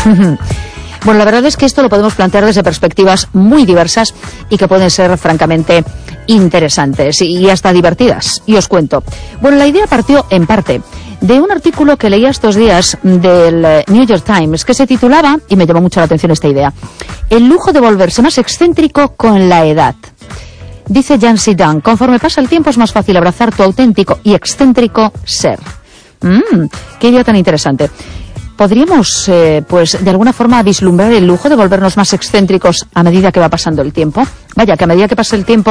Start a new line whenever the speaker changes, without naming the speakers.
Bueno, la verdad es que esto lo podemos plantear desde perspectivas muy diversas y que pueden ser francamente interesantes y hasta divertidas. Y os cuento. Bueno, la idea partió en parte de un artículo que leía estos días del New York Times que se titulaba, y me llamó mucho la atención esta idea, el lujo de volverse más excéntrico con la edad. Dice Jancy Dunn, conforme pasa el tiempo es más fácil abrazar tu auténtico y excéntrico ser. Qué idea tan interesante. ¿Podríamos, pues, de alguna forma vislumbrar el lujo de volvernos más excéntricos a medida que va pasando el tiempo? Vaya, que a medida que pasa el tiempo